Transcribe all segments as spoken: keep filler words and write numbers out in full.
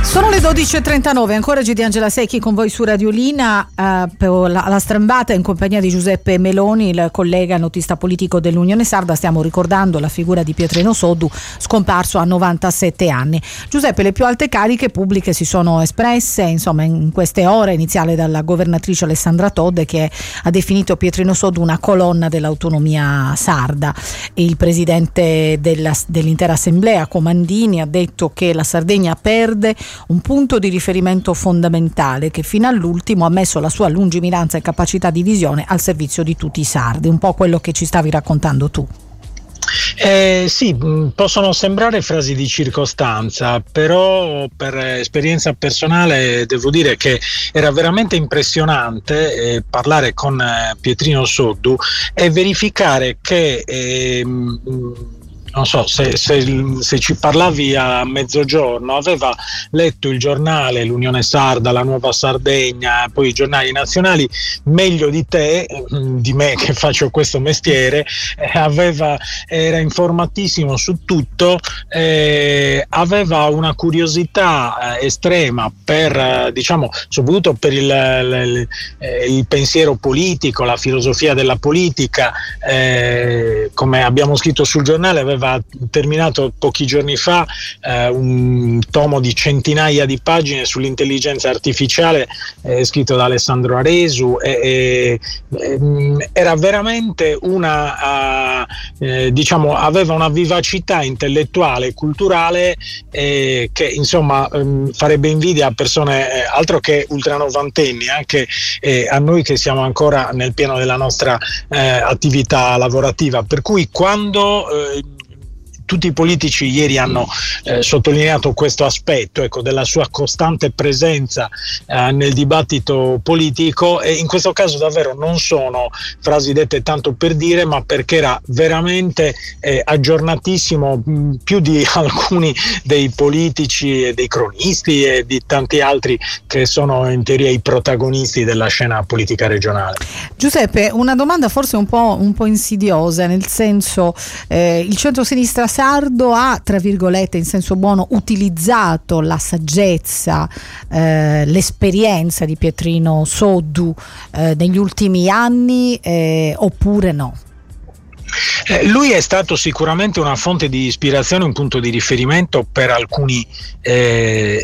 Sono le dodici e trentanove, ancora G di Angela Secchi con voi su Radiolina, eh, per la, la strambata in compagnia di Giuseppe Meloni, il collega notista politico dell'Unione Sarda. Stiamo ricordando la figura di Pietrino Soddu, scomparso a novantasette anni. Giuseppe, le più alte cariche pubbliche si sono espresse, insomma, in queste ore, iniziale dalla governatrice Alessandra Todde, che ha definito Pietrino Soddu una colonna dell'autonomia sarda, e il presidente della, dell'intera assemblea Comandini ha detto che la Sardegna perde un punto di riferimento fondamentale che fino all'ultimo ha messo la sua lungimiranza e capacità di visione al servizio di tutti i sardi, un po' quello che ci stavi raccontando tu. Eh, sì, possono sembrare frasi di circostanza, però per esperienza personale devo dire che era veramente impressionante eh, parlare con eh, Pietrino Soddu e verificare che eh, non so, se, se, se ci parlavi a mezzogiorno, aveva letto il giornale, l'Unione Sarda, la Nuova Sardegna, poi i giornali nazionali meglio di te, di me che faccio questo mestiere, eh, aveva, era informatissimo su tutto, eh, aveva una curiosità eh, estrema per, eh, diciamo, soprattutto per il, il, il pensiero politico, la filosofia della politica, eh, come abbiamo scritto sul giornale, aveva aveva terminato pochi giorni fa eh, un tomo di centinaia di pagine sull'intelligenza artificiale eh, scritto da Alessandro Aresu e, e, e era veramente una uh, eh, diciamo aveva una vivacità intellettuale e culturale eh, che insomma um, farebbe invidia a persone eh, altro che ultranovantenni, anche eh, a noi che siamo ancora nel pieno della nostra eh, attività lavorativa, per cui quando eh, tutti i politici ieri hanno eh, sottolineato questo aspetto, ecco, della sua costante presenza eh, nel dibattito politico, e in questo caso davvero non sono frasi dette tanto per dire, ma perché era veramente eh, aggiornatissimo mh, più di alcuni dei politici e dei cronisti e di tanti altri che sono in teoria i protagonisti della scena politica regionale. Giuseppe, una domanda forse un po', un po' insidiosa, nel senso eh, il centro-sinistra sardo ha, tra virgolette, in senso buono, utilizzato la saggezza, eh, l'esperienza di Pietrino Soddu eh, negli ultimi anni eh, oppure no? Eh, lui è stato sicuramente una fonte di ispirazione, un punto di riferimento per alcuni eh,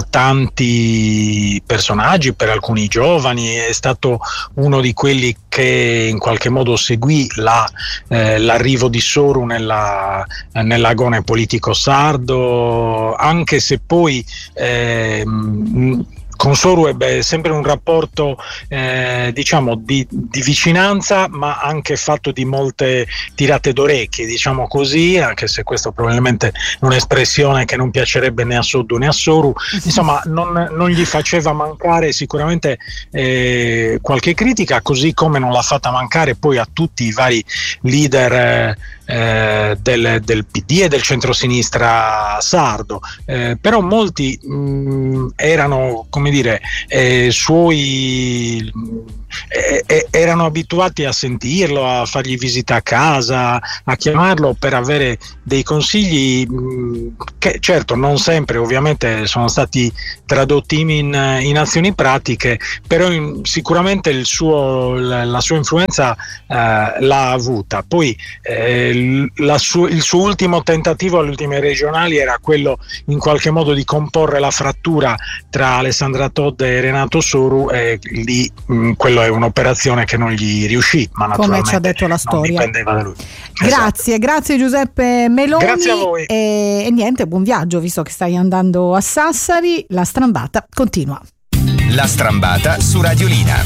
importanti personaggi, per alcuni giovani. È stato uno di quelli che in qualche modo seguì la, eh, l'arrivo di Soru nella, nell'agone politico sardo, anche se poi eh, con Soru ebbe sempre un rapporto eh, diciamo di, di vicinanza, ma anche fatto di molte tirate d'orecchie, diciamo così, anche se questo probabilmente è un'espressione che non piacerebbe né a Soddu né a Soru. Insomma, non, non gli faceva mancare sicuramente eh, qualche critica, così come non l'ha fatta mancare poi a tutti i vari leader eh, eh, del, del P D e del centrosinistra sardo, eh, però molti mh, erano, come dire, eh, suoi eh, eh, erano abituati a sentirlo, a fargli visita a casa, a chiamarlo per avere dei consigli mh, che certo non sempre ovviamente sono stati tradotti in, in azioni pratiche, però in, sicuramente il suo, la, la sua influenza eh, l'ha avuta. Poi eh, la su, il suo ultimo tentativo alle ultime regionali era quello in qualche modo di comporre la frattura tra Alessandra Todde e Renato Soru, e lì mh, quello è un'operazione che non gli riuscì, ma naturalmente come ci ha detto la storia, non dipendeva da lui. Grazie, esatto. Grazie Giuseppe Meloni. Grazie a voi. E, e niente, buon viaggio, visto che stai andando a Sassari. La strambata continua. La strambata su Radiolina.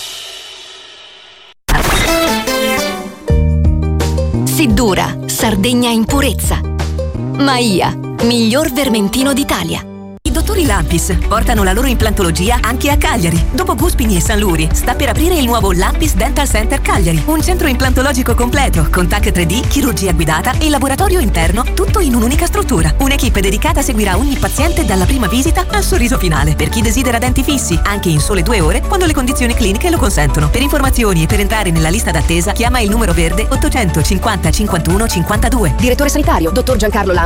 Siddura, Sardegna in purezza. Maia, miglior vermentino d'Italia. I dottori Lampis portano la loro implantologia anche a Cagliari. Dopo Guspini e San Luri sta per aprire il nuovo Lampis Dental Center Cagliari, un centro implantologico completo con T A C tre D, chirurgia guidata e laboratorio interno, tutto in un'unica struttura. Un'equipe dedicata seguirà ogni paziente dalla prima visita al sorriso finale, per chi desidera denti fissi anche in sole due ore quando le condizioni cliniche lo consentono. Per informazioni e per entrare nella lista d'attesa chiama il numero verde ottocentocinquanta cinquantuno cinquantadue. Direttore sanitario dottor Giancarlo Lampis.